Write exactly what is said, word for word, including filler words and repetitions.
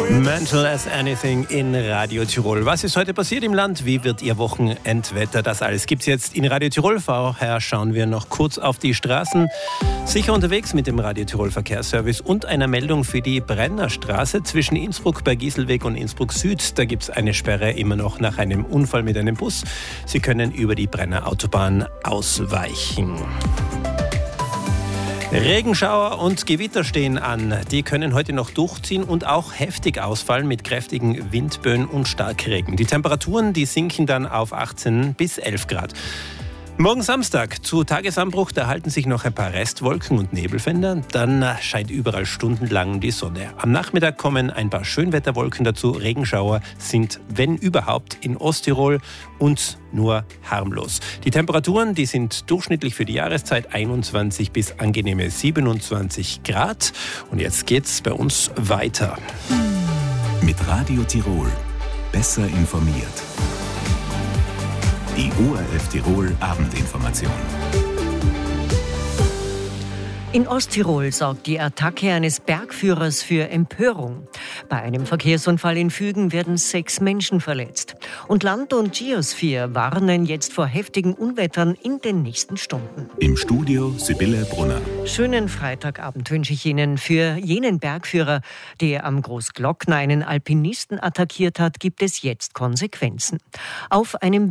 Mental as Anything in Radio Tirol. Was ist heute passiert im Land? Wie wird Ihr Wochenendwetter? Das alles gibt's jetzt in Radio Tirol. Vorher schauen wir noch kurz auf die Straßen. Sicher unterwegs mit dem Radio Tirol Verkehrsservice und einer Meldung für die Brennerstraße zwischen Innsbruck bei Gieselweg und Innsbruck Süd. Da gibt's eine Sperre immer noch nach einem Unfall mit einem Bus. Sie können über die Brenner Autobahn ausweichen. Regenschauer und Gewitter stehen an. Die können heute noch durchziehen und auch heftig ausfallen mit kräftigen Windböen und Starkregen. Die Temperaturen, die sinken dann auf achtzehn bis elf Grad. Morgen Samstag, zu Tagesanbruch, da halten sich noch ein paar Restwolken und Nebelfelder. Dann scheint überall stundenlang die Sonne. Am Nachmittag kommen ein paar Schönwetterwolken dazu. Regenschauer sind, wenn überhaupt, in Osttirol und nur harmlos. Die Temperaturen, die sind durchschnittlich für die Jahreszeit einundzwanzig bis angenehme siebenundzwanzig Grad. Und jetzt geht's bei uns weiter. Mit Radio Tirol. Besser informiert. Die O R F Tirol Abendinformation. In Osttirol sorgt die Attacke eines Bergführers für Empörung. Bei einem Verkehrsunfall in Fügen werden sechs Menschen verletzt. Und Land- und Geosphere warnen jetzt vor heftigen Unwettern in den nächsten Stunden. Im Studio Sibylle Brunner. Schönen Freitagabend wünsche ich Ihnen. Für jenen Bergführer, der am Großglockner einen Alpinisten attackiert hat, gibt es jetzt Konsequenzen. Auf einem